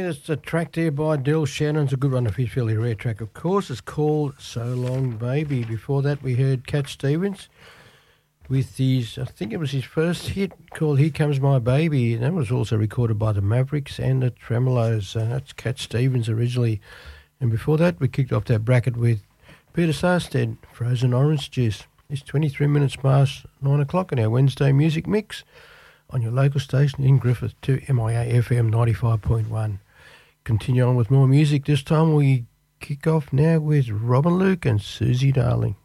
it's a track there by Del Shannon. It's a good one, a fairly rare track, of course. It's called So Long Baby. Before that, we heard Cat Stevens with his, I think it was his first hit called Here Comes My Baby. And that was also recorded by the Mavericks and the Tremolos. That's Cat Stevens originally. And before that, we kicked off that bracket with Peter Sarstedt, Frozen Orange Juice. It's 23 minutes past 9 o'clock in our Wednesday music mix on your local station in Griffith to MIA FM 95.1. Continue on with more music. This time we kick off now with Robin Luke and Susie Darling.